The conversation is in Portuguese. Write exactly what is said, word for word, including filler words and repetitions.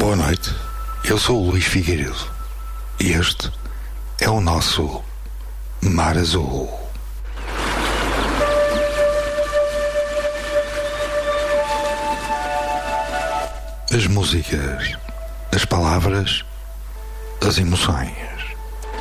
Boa noite, eu sou o Luís Figueiredo e este é o nosso Mar Azul. As músicas, as palavras, as emoções.